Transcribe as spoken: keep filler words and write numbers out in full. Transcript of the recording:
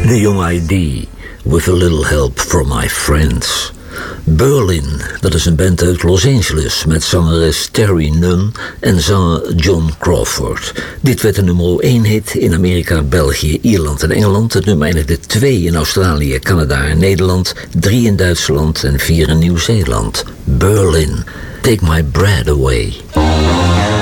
The Young I D, with a little help from my friends. Berlin, dat is een band uit Los Angeles met zangeres Terry Nunn en zanger John Crawford. Dit werd een nummer één hit in Amerika, België, Ierland en Engeland. Het nummer eindigde twee in Australië, Canada en Nederland, drie in Duitsland en vier in Nieuw-Zeeland. Berlin, Take My Breath Away.